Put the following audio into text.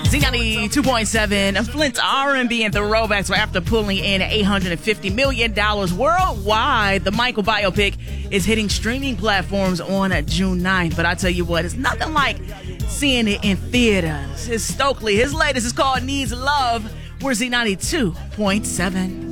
Z92.7, Flint's R&B and throwbacks. After pulling in $850 million worldwide, the Michael biopic is hitting streaming platforms on June 9th. But I tell you what, it's nothing like seeing it in theaters. It's Stokely. His latest is called Needs Love. We're Z92.7.